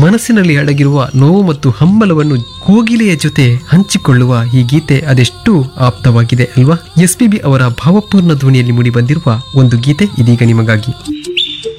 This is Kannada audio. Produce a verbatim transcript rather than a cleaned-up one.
ಮನಸ್ಸಿನಲ್ಲಿ ಅಡಗಿರುವ ನೋವು ಮತ್ತು ಹಂಬಲವನ್ನು ಕೋಗಿಲೆಯ ಜೊತೆ ಹಂಚಿಕೊಳ್ಳುವ ಈ ಗೀತೆ ಅದೆಷ್ಟು ಆಪ್ತವಾಗಿದೆ ಅಲ್ವಾ? ಎಸ್ ಪಿ ಬಿ ಅವರ ಭಾವಪೂರ್ಣ ಧ್ವನಿಯಲ್ಲಿ ಮೂಡಿ ಬಂದಿರುವ ಒಂದು ಗೀತೆ ಇದೀಗ ನಿಮಗಾಗಿ.